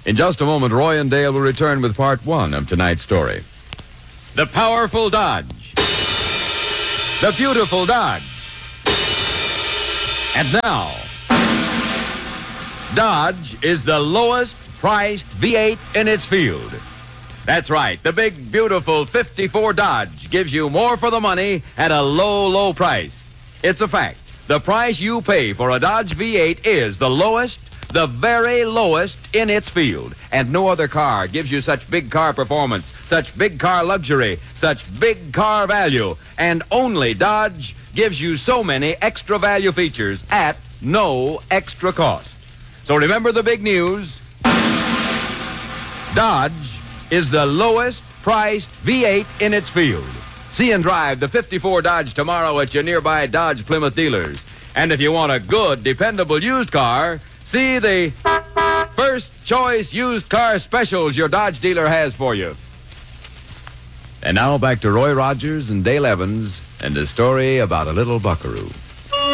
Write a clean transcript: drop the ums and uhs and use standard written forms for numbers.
In just a moment, Roy and Dale will return with part one of tonight's story. The powerful Dodge. The beautiful Dodge. And now, Dodge is the lowest priced V8 in its field. That's right. The big, beautiful 54 Dodge gives you more for the money at a low, low price. It's a fact. The price you pay for a Dodge V8 is the lowest, the very lowest in its field. And no other car gives you such big car performance, such big car luxury, such big car value. And only Dodge gives you so many extra value features at no extra cost. So remember the big news. Dodge is the lowest priced V8 in its field. See and drive the 54 Dodge tomorrow at your nearby Dodge Plymouth dealers. And if you want a good, dependable used car, see the first choice used car specials your Dodge dealer has for you. And now back to Roy Rogers and Dale Evans and a story about a little buckaroo.